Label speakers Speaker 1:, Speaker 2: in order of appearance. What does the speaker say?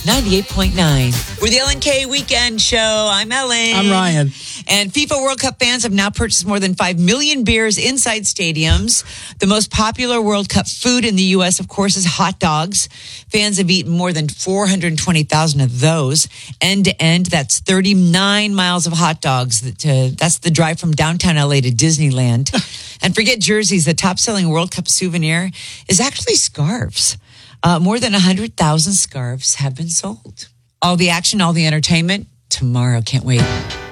Speaker 1: 98.9. We're the LNK Weekend Show. I'm Ellen.
Speaker 2: I'm Ryan.
Speaker 1: And FIFA World Cup fans have now purchased more than 5 million beers inside stadiums. The most popular World Cup food in the U.S., of course, is hot dogs. Fans have eaten more than 420,000 of those. End to end, that's 39 miles of hot dogs. That's the drive from downtown L.A. to Disneyland. And forget jerseys. The top-selling World Cup souvenir is actually scarves. More than 100,000 scarves have been sold. All the action, all the entertainment, tomorrow. Can't wait.